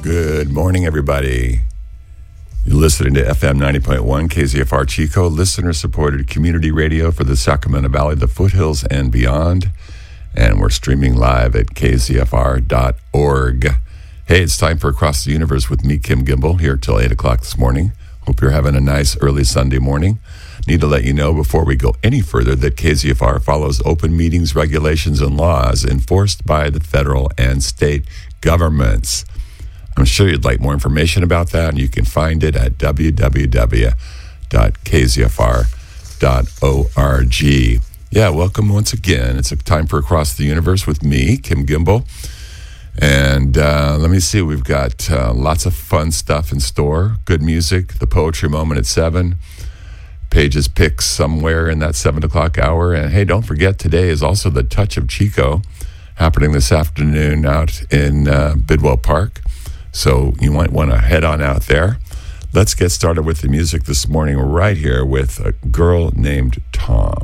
Good morning, everybody. You're listening to FM 90.1 KZFR Chico, listener-supported community radio for the Sacramento Valley, the foothills, and beyond. And we're streaming live at kzfr.org. Hey, it's time for Across the Universe with me, Kim Gimbel, here till 8 o'clock this morning. Hope you're having a nice early Sunday morning. Need to let you know before we go any further that KZFR follows open meetings, regulations, and laws enforced by the federal and state governments. I'm sure you'd like more information about that, and you can find it at www.kzfr.org. Yeah, welcome once again. It's a time for Across the Universe with me, Kim Gimbel. And let me see, we've got lots of fun stuff in store. Good music, the Poetry Moment at 7. Page's Picks somewhere in that 7 o'clock hour. And hey, don't forget, today is also the Touch of Chico happening this afternoon out in Bidwell Park. So you might want to head on out there. Let's get started with the music this morning right here with a girl named Tom.